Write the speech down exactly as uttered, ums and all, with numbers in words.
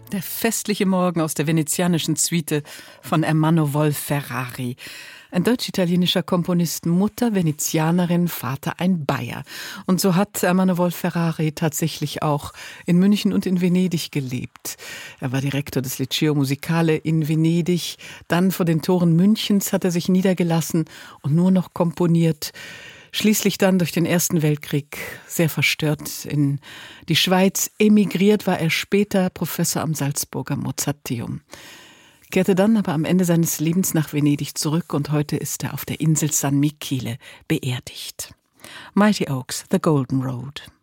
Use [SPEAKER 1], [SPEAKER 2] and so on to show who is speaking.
[SPEAKER 1] Der festliche Morgen aus der venezianischen Suite von Ermanno Wolf-Ferrari. Ein deutsch-italienischer Komponist, Mutter Venezianerin, Vater ein Bayer. Und so hat Ermanno Wolf-Ferrari tatsächlich auch in München und in Venedig gelebt. Er war Direktor des Liceo Musicale in Venedig. Dann vor den Toren Münchens hat er sich niedergelassen und nur noch komponiert. Schließlich dann durch den Ersten Weltkrieg sehr verstört in die Schweiz emigriert, war er später Professor am Salzburger Mozarteum. Kehrte dann aber am Ende seines Lebens nach Venedig zurück und heute ist er auf der Insel San Michele beerdigt. Mighty Oaks, The Golden Road.